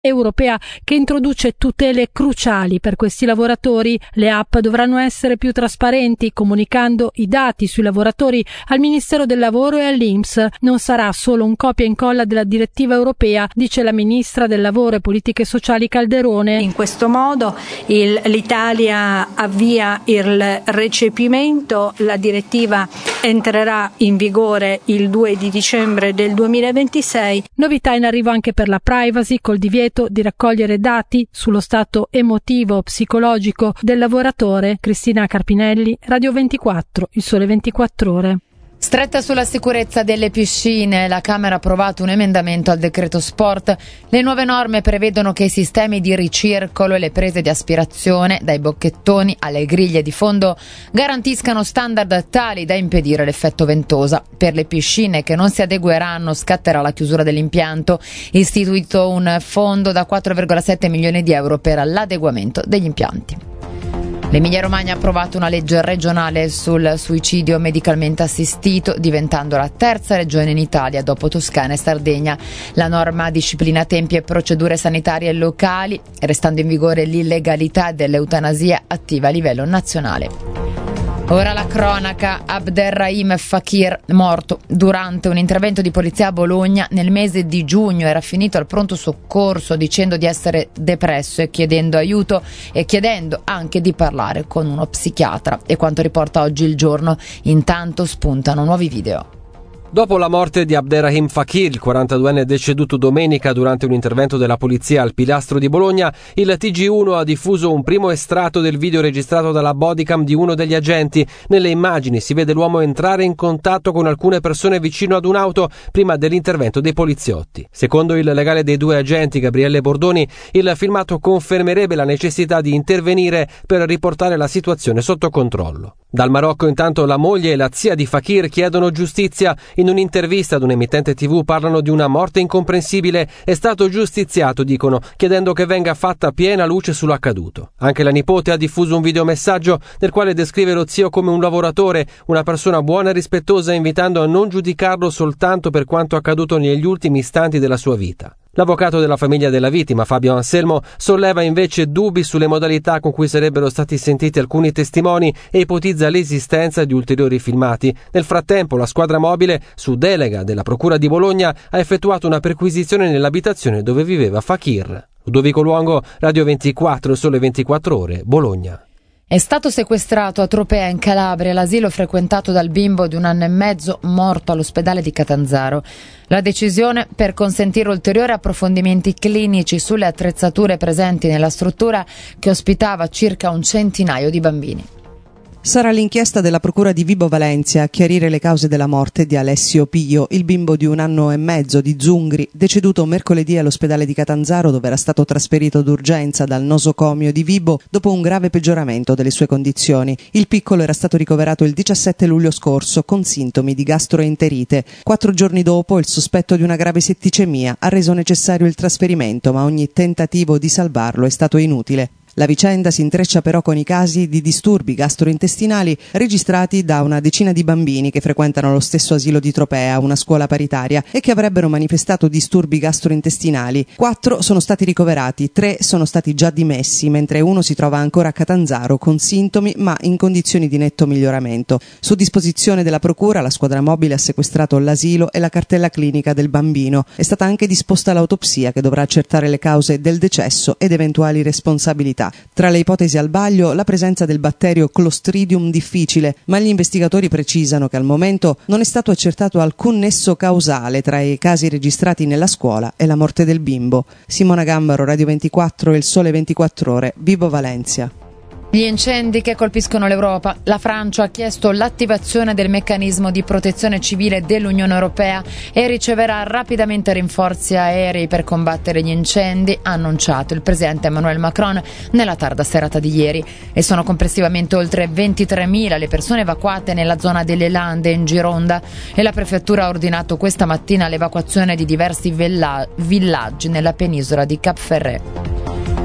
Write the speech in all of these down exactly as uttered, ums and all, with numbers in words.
europea che introduce tutele cruciali per questi lavoratori. Le app dovranno essere più trasparenti, comunicando i dati sui lavoratori al Ministero del Lavoro e all'I N P S. Non sarà solo un copia e incolla della direttiva europea, dice la ministra del Lavoro e Politiche Sociali Calderone. In questo modo il, l'Italia avvia il recepimento, la direttiva entrerà in vigore il due di dicembre del duemilaventisei. Novità in arrivo anche per la privacy, col divieto di raccogliere dati sullo stato emotivo psicologico del lavoratore. Cristina Carpinelli, Radio ventiquattro, Il Sole ventiquattro Ore. Stretta sulla sicurezza delle piscine, la Camera ha approvato un emendamento al decreto sport. Le nuove norme prevedono che i sistemi di ricircolo e le prese di aspirazione, dai bocchettoni alle griglie di fondo, garantiscano standard tali da impedire l'effetto ventosa. Per le piscine che non si adegueranno scatterà la chiusura dell'impianto, istituito un fondo da quattro virgola sette milioni di euro per l'adeguamento degli impianti. L'Emilia-Romagna ha approvato una legge regionale sul suicidio medicalmente assistito, diventando la terza regione in Italia dopo Toscana e Sardegna. La norma disciplina tempi e procedure sanitarie locali, restando in vigore l'illegalità dell'eutanasia attiva a livello nazionale. Ora la cronaca. Abderrahim Fakir, morto durante un intervento di polizia a Bologna nel mese di giugno, era finito al pronto soccorso dicendo di essere depresso e chiedendo aiuto e chiedendo anche di parlare con uno psichiatra. E quanto riporta oggi Il Giorno, intanto spuntano nuovi video. Dopo la morte di Abderrahim Fakir, il quarantaduenne deceduto domenica durante un intervento della polizia al Pilastro di Bologna, il T G uno ha diffuso un primo estratto del video registrato dalla bodycam di uno degli agenti. Nelle immagini si vede l'uomo entrare in contatto con alcune persone vicino ad un'auto prima dell'intervento dei poliziotti. Secondo il legale dei due agenti, Gabriele Bordoni, il filmato confermerebbe la necessità di intervenire per riportare la situazione sotto controllo. Dal Marocco intanto la moglie e la zia di Fakir chiedono giustizia. In un'intervista ad un emittente tivù parlano di una morte incomprensibile. È stato giustiziato, dicono, chiedendo che venga fatta piena luce sull'accaduto. Anche la nipote ha diffuso un videomessaggio nel quale descrive lo zio come un lavoratore, una persona buona e rispettosa, invitando a non giudicarlo soltanto per quanto accaduto negli ultimi istanti della sua vita. L'avvocato della famiglia della vittima, Fabio Anselmo, solleva invece dubbi sulle modalità con cui sarebbero stati sentiti alcuni testimoni e ipotizza l'esistenza di ulteriori filmati. Nel frattempo, la squadra mobile, su delega della Procura di Bologna, ha effettuato una perquisizione nell'abitazione dove viveva Fakir. Ludovico Luongo, Radio ventiquattro, Sole ventiquattro Ore, Bologna. È stato sequestrato a Tropea, in Calabria, l'asilo frequentato dal bimbo di un anno e mezzo morto all'ospedale di Catanzaro. La decisione per consentire ulteriori approfondimenti clinici sulle attrezzature presenti nella struttura che ospitava circa un centinaio di bambini. Sarà l'inchiesta della Procura di Vibo Valentia a chiarire le cause della morte di Alessio Pio, il bimbo di un anno e mezzo di Zungri, deceduto mercoledì all'ospedale di Catanzaro, dove era stato trasferito d'urgenza dal nosocomio di Vibo dopo un grave peggioramento delle sue condizioni. Il piccolo era stato ricoverato il diciassette luglio scorso con sintomi di gastroenterite. Quattro giorni dopo il sospetto di una grave setticemia ha reso necessario il trasferimento, ma ogni tentativo di salvarlo è stato inutile. La vicenda si intreccia però con i casi di disturbi gastrointestinali registrati da una decina di bambini che frequentano lo stesso asilo di Tropea, una scuola paritaria, e che avrebbero manifestato disturbi gastrointestinali. Quattro sono stati ricoverati, tre sono stati già dimessi, mentre uno si trova ancora a Catanzaro con sintomi ma in condizioni di netto miglioramento. Su disposizione della Procura, la squadra mobile ha sequestrato l'asilo e la cartella clinica del bambino. È stata anche disposta l'autopsia che dovrà accertare le cause del decesso ed eventuali responsabilità. Tra le ipotesi al vaglio la presenza del batterio Clostridium difficile, ma gli investigatori precisano che al momento non è stato accertato alcun nesso causale tra i casi registrati nella scuola e la morte del bimbo. Simona Gambaro, Radio ventiquattro e Il Sole ventiquattro Ore, Vibo Valencia. Gli incendi che colpiscono l'Europa. La Francia ha chiesto l'attivazione del meccanismo di protezione civile dell'Unione Europea e riceverà rapidamente rinforzi aerei per combattere gli incendi, ha annunciato il presidente Emmanuel Macron nella tarda serata di ieri. E sono complessivamente oltre ventitremila le persone evacuate nella zona delle Lande in Gironda e la prefettura ha ordinato questa mattina l'evacuazione di diversi villa- villaggi nella penisola di Cap Ferret.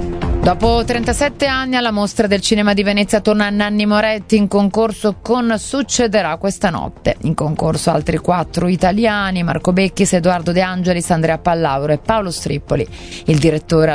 Dopo trentasette anni alla Mostra del Cinema di Venezia torna Nanni Moretti in concorso con Succederà questa notte. In concorso altri quattro italiani: Marco Becchis, Edoardo De Angelis, Andrea Pallauro e Paolo Strippoli. Il direttore